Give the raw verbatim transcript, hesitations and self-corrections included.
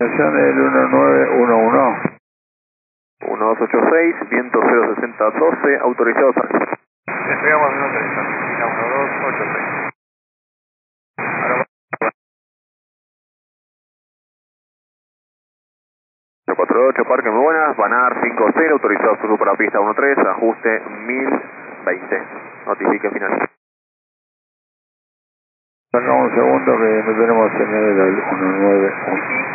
Estación del uno nueve uno uno. uno dos ocho seis, viento cero sesenta doce, autorizado salto. Despegamos uno tres, Argentina uno dos ocho seis. cuatro ocho, Parque Muy Buenas, Banar cinco cero, autorizado sur para pista uno tres, ajuste mil veinte. Notifique final. Sacamos un segundo que no tenemos señal del uno nueve uno.